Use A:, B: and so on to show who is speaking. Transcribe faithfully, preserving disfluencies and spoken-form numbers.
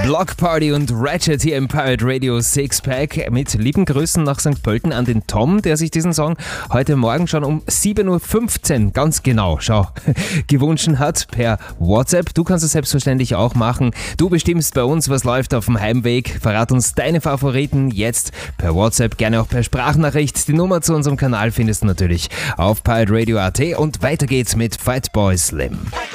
A: Block Party und Ratchet hier im Pirate Radio Sixpack. Mit lieben Grüßen nach Sankt Pölten an den Tom, der sich diesen Song heute Morgen schon um sieben Uhr fünfzehn, ganz genau, schau, gewünscht hat per WhatsApp. Du kannst es selbstverständlich auch machen. Du bestimmst bei uns, was läuft auf dem Heimweg. Verrat uns deine Favoriten jetzt per WhatsApp, gerne auch per Sprachnachricht. Die Nummer zu unserem Kanal findest du natürlich auf pirate radio punkt at und weiter geht's mit Fatboy Slim.